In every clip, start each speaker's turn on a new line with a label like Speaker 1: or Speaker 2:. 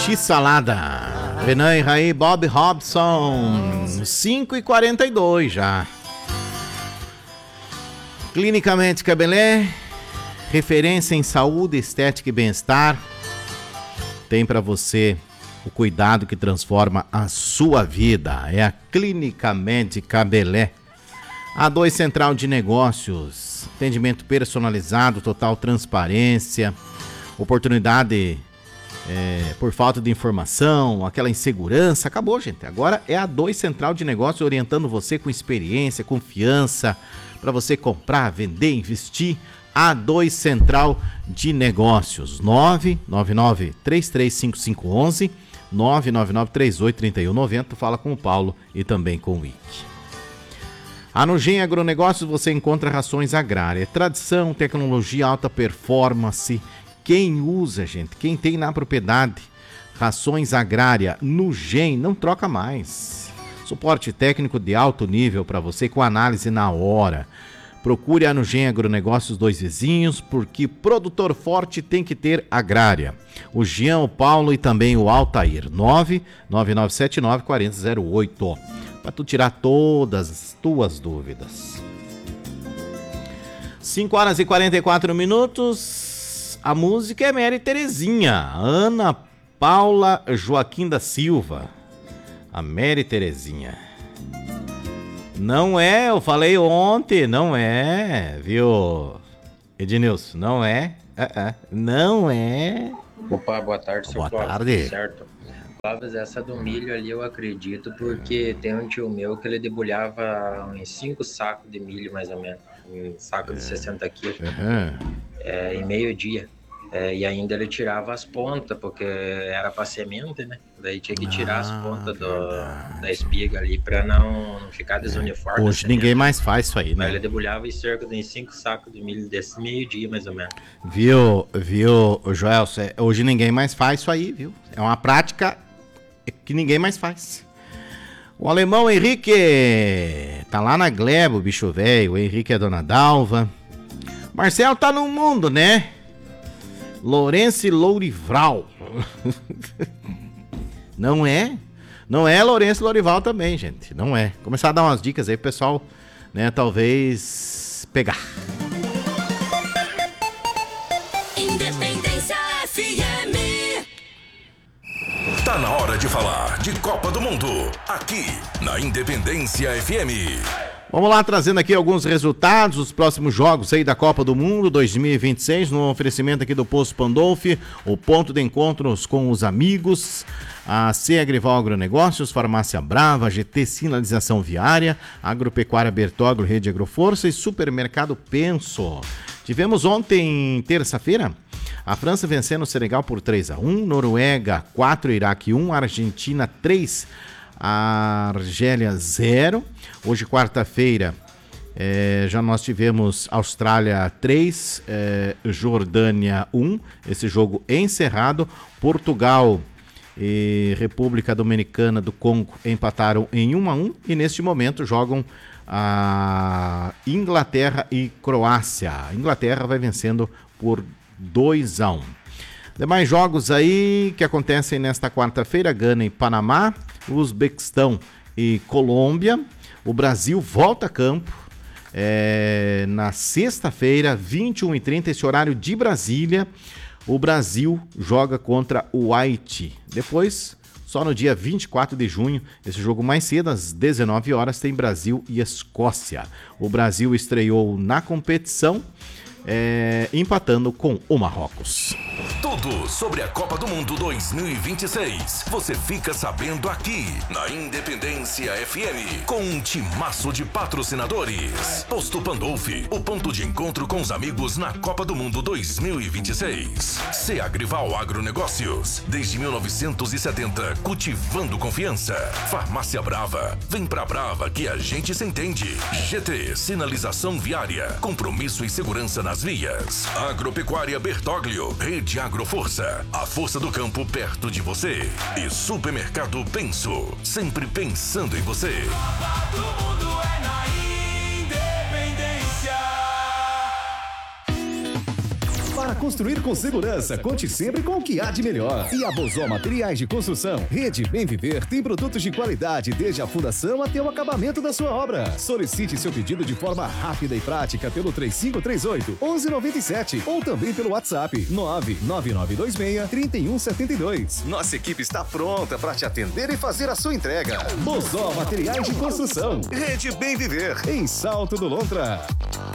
Speaker 1: X-Salada. Renan e Raí, Bob Robson. 5h42 já. Clínica Médica Belé, referência em saúde, estética e bem-estar. Tem para você o cuidado que transforma a sua vida. É a Clínica Médica Belé. A2 Central de Negócios, atendimento personalizado, total transparência, oportunidade por falta de informação, aquela insegurança, acabou, gente. Agora é a A2 Central de Negócios orientando você com experiência, confiança, para você comprar, vender, investir. A2 Central de Negócios, 999-335511, 999-383190, fala com o Paulo e também com o Ike. A Nugem Agronegócios você encontra rações agrárias, tradição, tecnologia, alta performance. Quem usa, gente, quem tem na propriedade rações agrárias, Nugem, não troca mais. Suporte técnico de alto nível para você com análise na hora. Procure a Nugem Agronegócios Dois Vizinhos, porque produtor forte tem que ter agrária. O Jean, o Paulo e também o Altair, 99979-4008. Para tu tirar todas as tuas dúvidas. 5h44. A música é Mary Terezinha, Ana Paula Joaquim da Silva. A Mary Terezinha. Não é, eu falei ontem, não é, viu, Ednilson? Não é, não é.
Speaker 2: Opa, boa tarde, seu
Speaker 1: Clóvis. Boa
Speaker 2: tarde. Certo. Clóvis, essa do milho ali eu acredito, porque tem um tio meu que ele debulhava uns 5 sacos de milho, mais ou menos. Um saco de 60 quilos, em meio-dia. E ainda ele tirava as pontas, porque era para semente, né? Daí tinha que tirar as pontas da espiga ali para não ficar desuniforme.
Speaker 1: Hoje ninguém mais faz isso aí, né?
Speaker 2: Ele debulhava em cerca de 5 sacos de milho desse meio-dia, mais ou menos.
Speaker 1: Viu, Joel? Hoje ninguém mais faz isso aí, viu? É uma prática que ninguém mais faz. O alemão Henrique tá lá na Gleba, o bicho velho. O Henrique é a dona Dalva. Marcelo tá no mundo, né? Lourenço Lourival. Não é? Não é Lourenço Lourival também, gente. Não é. Começar a dar umas dicas aí pro pessoal, né? Talvez pegar.
Speaker 3: Independência FM.
Speaker 4: Tá na hora de falar de Copa do Mundo. Aqui na Independência FM.
Speaker 1: Vamos lá, trazendo aqui alguns resultados dos próximos jogos aí da Copa do Mundo 2026, no oferecimento aqui do Posto Pandolfi, o ponto de encontros com os amigos, a C Agrival Agronegócios, Farmácia Brava, GT Sinalização Viária, Agropecuária Bertoglio, Rede Agroforça e Supermercado Penso. Tivemos ontem, terça-feira, a França vencendo o Senegal por 3-1, Noruega 4, Iraque 1, Argentina 3, a Argélia 0. Hoje, quarta-feira, já nós tivemos Austrália 3, Jordânia 1. Esse jogo encerrado. Portugal e República Dominicana do Congo empataram em 1-1. E neste momento jogam a Inglaterra e Croácia. A Inglaterra vai vencendo por 2-1. Demais jogos aí que acontecem nesta quarta-feira: Gana e Panamá, Uzbequistão e Colômbia. O Brasil volta a campo na sexta-feira, 21h30, esse horário de Brasília. O Brasil joga contra o Haiti. Depois, só no dia 24 de junho, esse jogo mais cedo, às 19 horas, tem Brasil e Escócia. O Brasil estreou na competição, empatando com o Marrocos.
Speaker 4: Tudo sobre a Copa do Mundo 2026. Você fica sabendo aqui na Independência FM, com um timaço de patrocinadores. Posto Pandolfi, o ponto de encontro com os amigos na Copa do Mundo 2026. C Agrival Agronegócios, desde 1970, cultivando confiança. Farmácia Brava, vem pra Brava que a gente se entende. GT Sinalização Viária, compromisso e segurança nas vias. Agropecuária Bertoglio, Rede Agroforça, a força do campo perto de você. E Supermercado Penso, sempre pensando em você.
Speaker 3: Copa do Mundo é na Independência.
Speaker 5: Para Para construir com segurança, conte sempre com o que há de melhor. E a Bozó Materiais de Construção, Rede Bem Viver, tem produtos de qualidade desde a fundação até o acabamento da sua obra. Solicite seu pedido de forma rápida e prática pelo 3538-1197 ou também pelo WhatsApp 99926-3172. Nossa equipe está pronta para te atender e fazer a sua entrega. Bozó Materiais de Construção, Rede Bem Viver, em Salto do Lontra.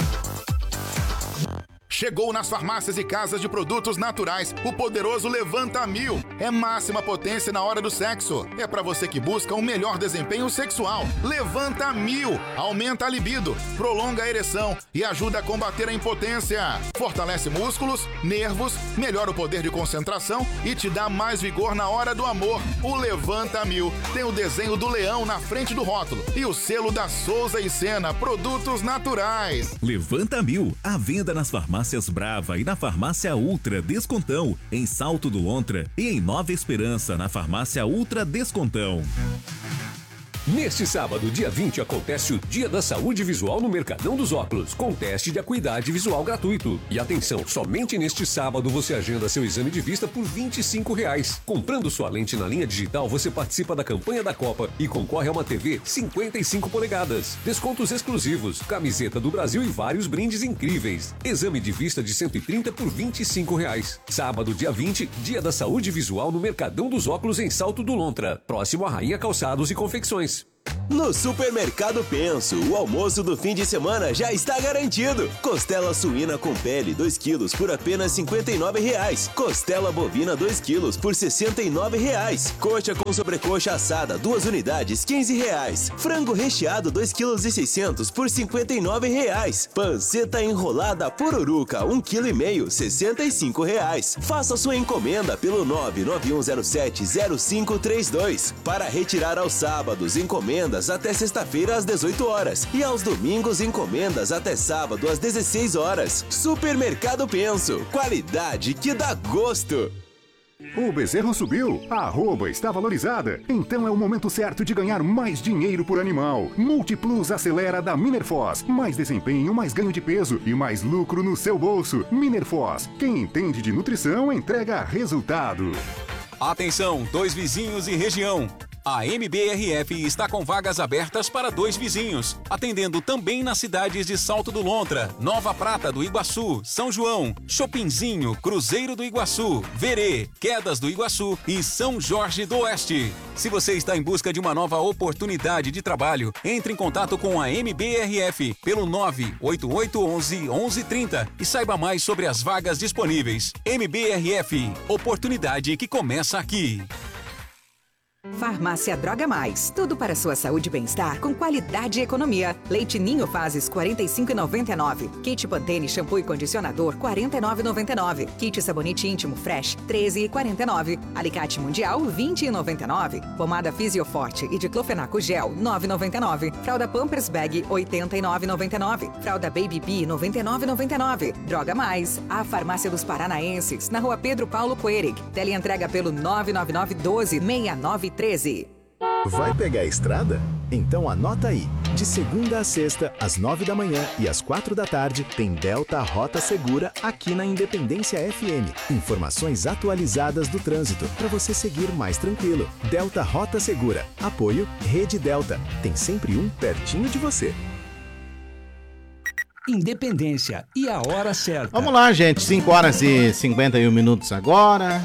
Speaker 6: Chegou nas farmácias e casas de produtos naturais o poderoso Levanta 1000. É máxima potência na hora do sexo. É pra você que busca um melhor desempenho sexual. Levanta 1000. Aumenta a libido, prolonga a ereção e ajuda a combater a impotência. Fortalece músculos, nervos, melhora o poder de concentração e te dá mais vigor na hora do amor. O Levanta 1000 tem o desenho do leão na frente do rótulo e o selo da Souza e Sena Produtos Naturais.
Speaker 7: Levanta 1000. À venda nas farmácias Brava e na farmácia Ultra Descontão, em Salto do Lontra, e em Nova Esperança, na farmácia Ultra Descontão.
Speaker 8: Neste sábado, dia 20, acontece o Dia da Saúde Visual no Mercadão dos Óculos, com teste de acuidade visual gratuito. E atenção, somente neste sábado você agenda seu exame de vista por R$25. Comprando sua lente na linha digital, você participa da campanha da Copa e concorre a uma TV 55 polegadas. Descontos exclusivos, camiseta do Brasil e vários brindes incríveis. Exame de vista de 130 por R$25. Sábado, dia 20, Dia da Saúde Visual no Mercadão dos Óculos em Salto do Lontra, próximo a Rainha Calçados e Confecções.
Speaker 9: No Supermercado Penso, o almoço do fim de semana já está garantido. Costela suína com pele 2 quilos por apenas R$59. Costela bovina 2 quilos por R$69. Coxa com sobrecoxa assada 2 unidades R$15. Frango recheado 2,6 kg por R$59. Panceta enrolada pururuca 1,5 kg R$65. Faça sua encomenda pelo 991070532. Para retirar aos sábados, encomendas até sexta-feira às 18 horas e aos domingos encomendas até sábado às 16 horas. Supermercado Penso, qualidade que dá gosto.
Speaker 10: O bezerro subiu, a arroba está valorizada, então é o momento certo de ganhar mais dinheiro por animal. Multiplus Acelera da Minerfoz. Mais desempenho, mais ganho de peso e mais lucro no seu bolso. Minerfoz, quem entende de nutrição entrega resultado.
Speaker 11: Atenção, 2 vizinhos e região. A MBRF está com vagas abertas para 2 vizinhos, atendendo também nas cidades de Salto do Lontra, Nova Prata do Iguaçu, São João, Chopinzinho, Cruzeiro do Iguaçu, Verê, Quedas do Iguaçu e São Jorge do Oeste. Se você está em busca de uma nova oportunidade de trabalho, entre em contato com a MBRF pelo 98811-1130 e saiba mais sobre as vagas disponíveis. MBRF, oportunidade que começa aqui.
Speaker 12: Farmácia Droga Mais, tudo para sua saúde e bem-estar com qualidade e economia. Leite Ninho Fases 45,99. Kit Pantene shampoo e condicionador 49,99. Kit sabonete íntimo Fresh 13,49. Alicate Mundial 20,99. Pomada Fisioforte e diclofenaco gel 9,99. Fralda Pampers Bag 89,99. Fralda Baby Bee 99,99. Droga Mais, a farmácia dos paranaenses, na Rua Pedro Paulo Coerig. Teleentrega pelo 99912-6913.
Speaker 13: Vai pegar a estrada? Então anota aí. De segunda a sexta, às 9 da manhã e às 4 da tarde, tem Delta Rota Segura aqui na Independência FM. Informações atualizadas do trânsito para você seguir mais tranquilo. Delta Rota Segura. Apoio Rede Delta. Tem sempre um pertinho de você.
Speaker 14: Independência e a hora certa.
Speaker 1: Vamos lá, gente. 5 horas e 51 minutos agora.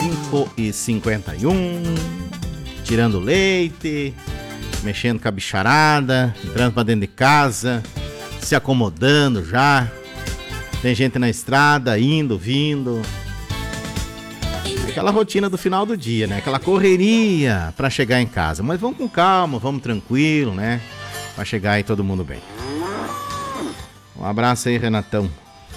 Speaker 1: 5h51. Tirando leite, mexendo com a bicharada, entrando pra dentro de casa, se acomodando já. Tem gente na estrada, indo, vindo. Aquela rotina do final do dia, né? Aquela correria pra chegar em casa. Mas vamos com calma, vamos tranquilo, né? Pra chegar aí todo mundo bem. Um abraço aí, Renatão.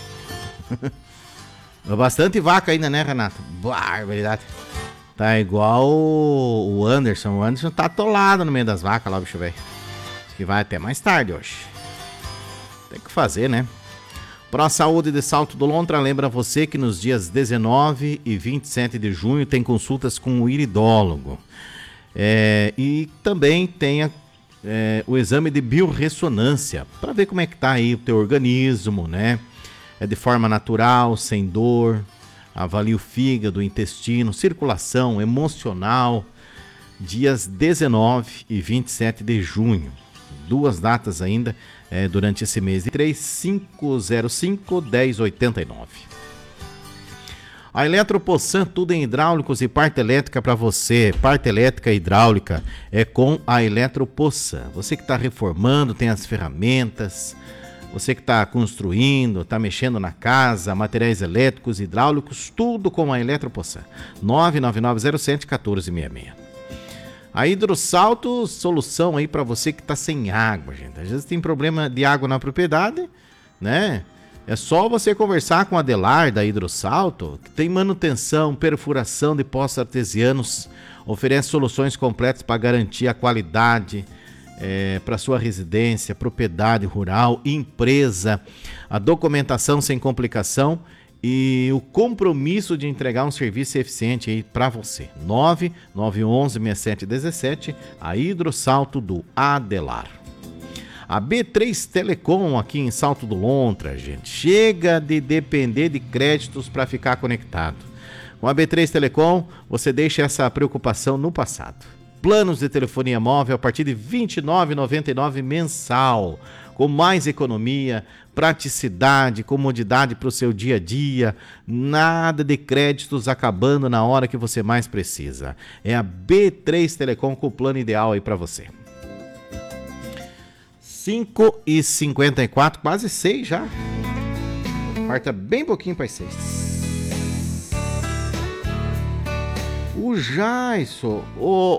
Speaker 1: Bastante vaca ainda, né, Renato? Barbaridade. Tá igual o Anderson. O Anderson tá atolado no meio das vacas lá, bicho velho. Acho que vai até mais tarde hoje. Tem que fazer, né? Pro Saúde de Salto do Lontra lembra você que nos dias 19 e 27 de junho tem consultas com o iridólogo. E também tem o exame de biorressonância para ver como é que tá aí o teu organismo, né? é de forma natural, sem dor. Avalia o fígado, o intestino, circulação emocional. Dias 19 e 27 de junho. 2 datas ainda durante esse mês. 3505-1089. A Eletropoçan, tudo em hidráulicos e parte elétrica para você. Parte elétrica e hidráulica é com a Eletropoçan. Você que está reformando, tem as ferramentas. Você que está construindo, está mexendo na casa, materiais elétricos, hidráulicos, tudo com a Eletropoçan. 99907-1466. A Hidrosalto, solução aí para você que está sem água, gente. Às vezes tem problema de água na propriedade, né? É só você conversar com a Adelar da Hidrosalto, que tem manutenção, perfuração de poços artesianos, oferece soluções completas para garantir a qualidade para sua residência, propriedade rural, empresa, a documentação sem complicação e o compromisso de entregar um serviço eficiente aí para você. 9911-6717, a Hidrosalto do Adelar. A B3 Telecom aqui em Salto do Lontra, gente. Chega de depender de créditos para ficar conectado. Com a B3 Telecom, você deixa essa preocupação no passado. Planos de telefonia móvel a partir de R$ 29,99 mensal. Com mais economia, praticidade, comodidade para o seu dia a dia. Nada de créditos acabando na hora que você mais precisa. É a B3 Telecom com o plano ideal aí para você. 5h54, quase 6 já. Falta bem pouquinho para as 6. O Jaison,